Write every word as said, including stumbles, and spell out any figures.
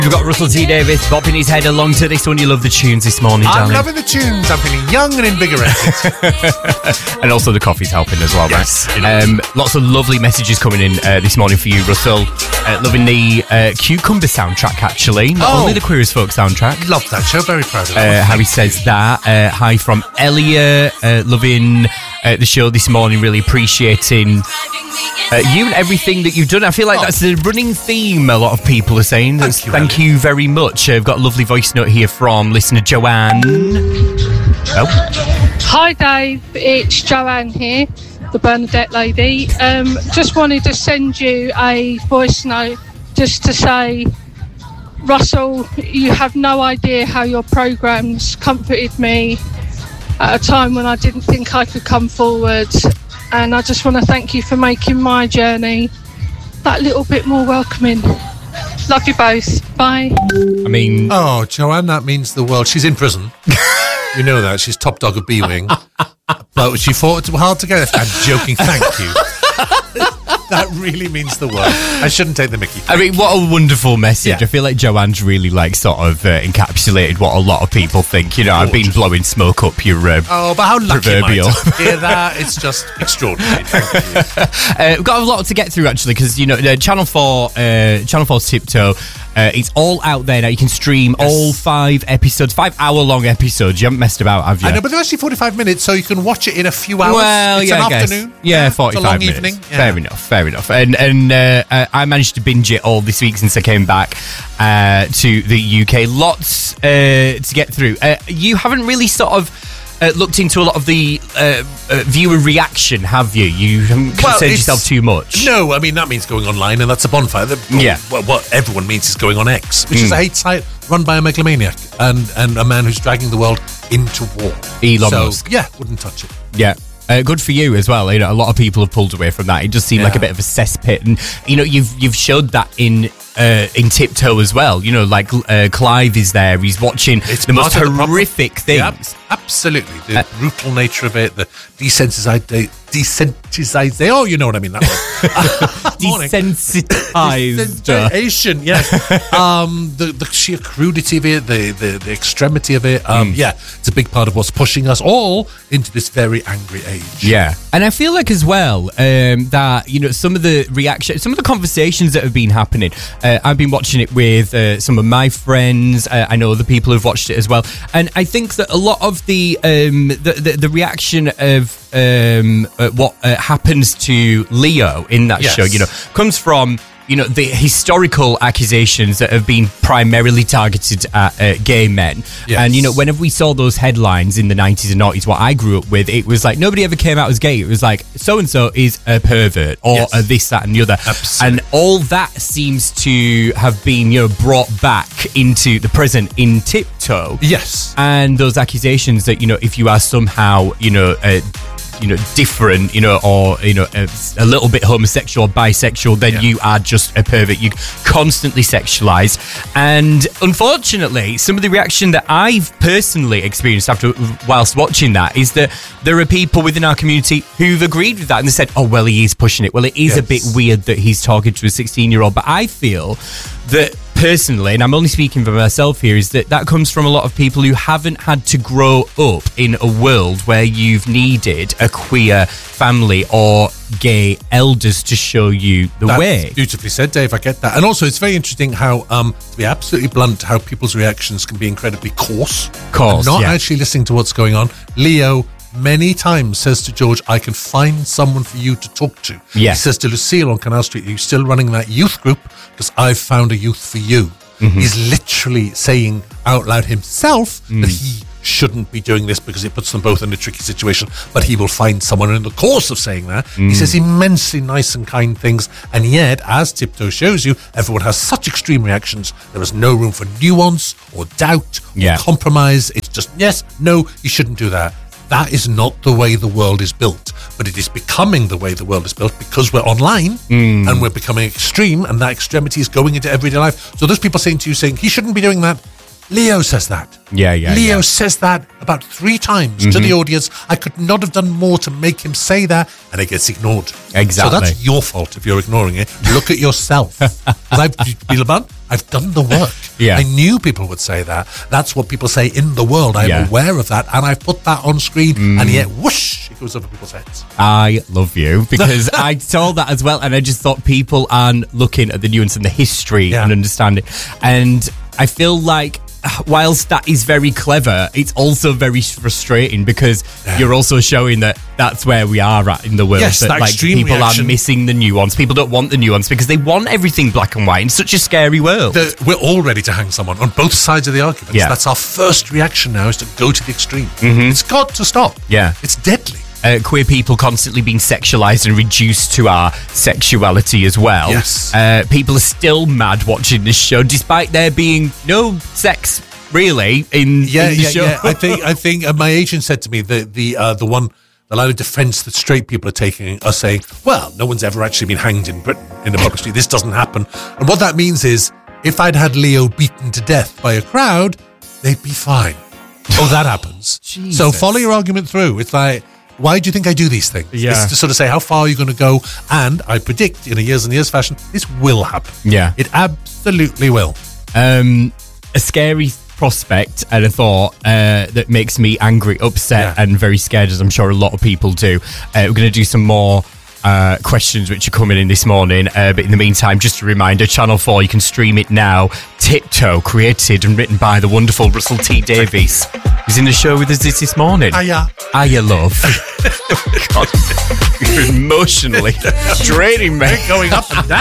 We've got Russell T Davies bopping his head along to this one. You love the tunes this morning, I'm darling. loving the tunes. I'm feeling young and invigorated. And also the coffee's helping as well, yes, right? Um, lots of lovely messages coming in uh, this morning for you, Russell. Uh, loving the uh, Cucumber soundtrack, actually. Not oh. only the Queer as Folk soundtrack. Love that show. Very proud of it. Uh, Harry says that. Uh, hi from Elliot. Uh, loving uh, the show this morning. Really appreciating uh, you and everything that you've done. I feel like oh. that's the running theme a lot of people are saying. Thank That's, you, thank you very much. Uh, I've got a lovely voice note here from listener Joanne. Oh. Hi Dave, it's Joanne here, the Bernadette lady. Um, just wanted to send you a voice note just to say, Russell, you have no idea how your programmes comforted me at a time when I didn't think I could come forward, and I just want to thank you for making my journey that little bit more welcoming. Love you both. Bye. I mean... Oh, Joanne, that means the world. She's in prison. You know that. She's top dog of B-Wing. But she fought it hard to get it. I'm joking. Thank you. That really means the world. I shouldn't take the mickey. I mean, what a wonderful message. Yeah. I feel like Joanne's really, like, sort of uh, encapsulated what a lot of people think. You know, Gorgeous. I've been blowing smoke up your uh, Oh, but how lucky proverbial. am I to hear that? It's just extraordinary. Thank you. uh, we've got a lot to get through, actually, because, you know, uh, Channel four, uh, Channel four's Tiptoe, uh, it's all out there now. You can stream yes. all five episodes, five hour-long episodes. You haven't messed about, have you? I know, but they're actually forty-five minutes, so you can watch it in a few hours. Well, it's yeah, an I guess. afternoon. Yeah, forty-five it's a long minutes. evening. Yeah. Fair enough, fair enough. And and uh, uh, I managed to binge it all this week since I came back uh, to the U K. Lots uh, to get through. Uh, you haven't really sort of uh, looked into a lot of the uh, uh, viewer reaction, have you? You haven't Well, concerned it's- yourself too much. No, I mean, that means going online, and that's a bonfire. The, Yeah. Well, what everyone means is going on X, which is a hate site run by a megalomaniac and, and a man who's dragging the world into war. Elon so, Musk. Yeah, wouldn't touch it. Yeah. Uh, good for you as well. You know, a lot of people have pulled away from that. It does seem Yeah. like a bit of a cesspit, and you know, you've you've showed that in uh, in Tiptoe as well. You know, like uh, Clive is there. He's watching It's the most part of the horrific things. Yeah, absolutely. The Uh, brutal nature of it, the desensitized, desensitized. Oh, you know what I mean. That one. Morning. Desensitized. Desensitization, yes. um, the, the sheer crudity of it, the, the, the extremity of it. Um, Mm. Yeah, it's a big part of what's pushing us all into this very angry age. Yeah, and I feel like as well um, that you know some of the reaction, some of the conversations that have been happening. Uh, I've been watching it with uh, some of my friends. Uh, I know other people who've watched it as well, and I think that a lot of the um, the, the the reaction of um, uh, what uh, happens to Leo in that Yes. show, you know, comes from. You know, the historical accusations that have been primarily targeted at uh, gay men. Yes. And, you know, whenever we saw those headlines in the nineties and noughties, what I grew up with, it was like, nobody ever came out as gay. It was like, so-and-so is a pervert, or Yes. a this, that, and the other. Absolutely. And all that seems to have been, you know, brought back into the present in Tiptoe. Yes. And those accusations that, you know, if you are somehow, you know, uh, you know, different, you know, or, you know, a, a little bit homosexual or bisexual, then Yeah. you are just a pervert. You constantly sexualize. And unfortunately, some of the reaction that I've personally experienced after whilst watching that is that there are people within our community who've agreed with that and they said, oh, well, he is pushing it. Well, it is Yes. a bit weird that he's talking to a sixteen-year-old. But I feel that personally, and I'm only speaking for myself here, is that that comes from a lot of people who haven't had to grow up in a world where you've needed a queer family or gay elders to show you the That's way. beautifully said, Dave. I get that. And also, it's very interesting how, um, to be absolutely blunt, how people's reactions can be incredibly coarse. Coarse, and not yeah. actually listening to what's going on. Leo many times says to George, I can find someone for you to talk to. Yeah. He says to Lucille on Canal Street, are you still running that youth group? Because I've found a youth for you. Mm-hmm. He's literally saying out loud himself Mm. that he shouldn't be doing this because it puts them both in a tricky situation, but he will find someone in the course of saying that. Mm. He says immensely nice and kind things, and yet, as Tiptoe shows you, everyone has such extreme reactions. There is no room for nuance or doubt or Yeah. compromise. It's just, yes, no, you shouldn't do that. That is not the way the world is built, but it is becoming the way the world is built because we're online Mm. and we're becoming extreme, and that extremity is going into everyday life. So those people saying to you, saying he shouldn't be doing that, Leo says that. Yeah, yeah, Leo yeah. says that about three times to the audience. I could not have done more to make him say that, and it gets ignored. Exactly. So that's your fault if you're ignoring it. Look at yourself. Because I, be blunt, I've done the work. Yeah. I knew people would say that. That's what people say in the world. I'm Yeah. aware of that, and I've put that on screen, and yet whoosh, it goes over people's heads. I love you because I saw that as well, and I just thought people aren't looking at the nuance and the history Yeah. and understanding. And I feel like whilst that is very clever, it's also very frustrating because Yeah. you're also showing that that's where we are at in the world. Yes, that that like extreme people reaction. are missing the nuance. People don't want the nuance because they want everything black and white in such a scary world. The, we're all ready to hang someone on both sides of the argument. Yeah. That's our first reaction now, is to go to the extreme. It's got to stop. Yeah. It's deadly. Uh, queer people constantly being sexualized and reduced to our sexuality as well. Yes. Uh, people are still mad watching this show, despite there being no sex really in, Yeah, in the yeah, show. yeah. I think I think uh, my agent said to me that the uh, the one the line of defence that straight people are taking are saying, well, no one's ever actually been hanged in Britain in a public street. This doesn't happen. And what that means is, if I'd had Leo beaten to death by a crowd, they'd be fine. Oh, that happens. Jesus. So follow your argument through. It's like, why do you think I do these things? Yeah. It's to sort of say, how far are you going to go? And I predict, in a years and years fashion, this will happen. Yeah. It absolutely will. Um, a scary prospect and a thought uh, that makes me angry, upset, Yeah. and very scared, as I'm sure a lot of people do. Uh, we're going to do some more uh, questions which are coming in this morning. Uh, but in the meantime, just a reminder, Channel four, you can stream it now. Tiptoe, created and written by the wonderful Russell T Davies. He's in the show with us this, this morning. Hiya. Hiya, love. God, you're emotionally draining me. Going up and down.